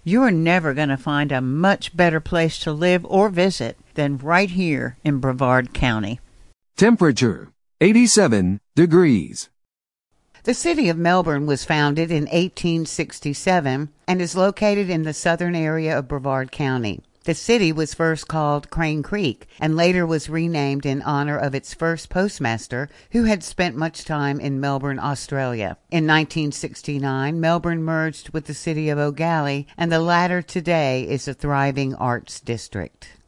You're never going to find a much better place to live or visit than right here in Brevard County. Temperature, 87 degrees. The city of Melbourne was founded in 1867 and is located in the southern area of Brevard County. The city was first called Crane Creek and later was renamed in honor of its first postmaster, who had spent much time in Melbourne, Australia. In 1969, Melbourne merged with the city of O'Galley, and the latter today is a thriving arts district.